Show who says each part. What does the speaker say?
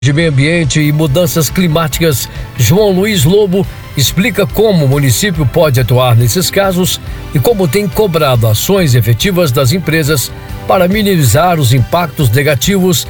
Speaker 1: de Meio Ambiente e Mudanças Climáticas, João Luiz Lobo, explica como o município pode atuar nesses casos e como tem cobrado ações efetivas das empresas para minimizar os impactos negativos